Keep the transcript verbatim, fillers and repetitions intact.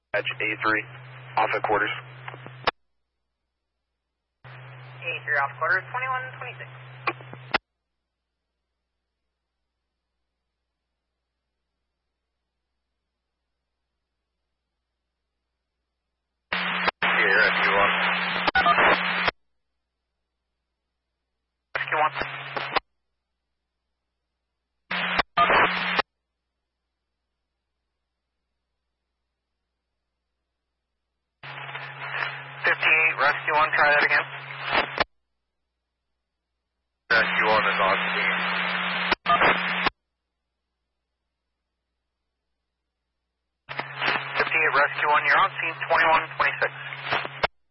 Edge A three, off at quarters. A three off quarters, twenty-one twenty-six. Here, rescue one. Rescue one. fifty-eight, rescue one, try that again. Rescue one is on scene. fifty-eight, rescue one, you're on scene, twenty-one twenty-six.